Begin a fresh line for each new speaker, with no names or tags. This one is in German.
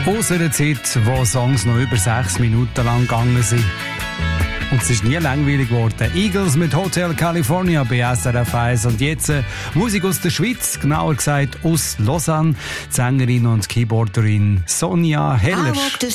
Aus einer Zeit, wo Songs noch über 6 Minuten lang gegangen sind. Und es ist nie langweilig geworden. Eagles mit Hotel California bei SRF 1. Und jetzt Musik aus der Schweiz, genauer gesagt aus Lausanne. Die Sängerin und Keyboarderin Sonja Heller.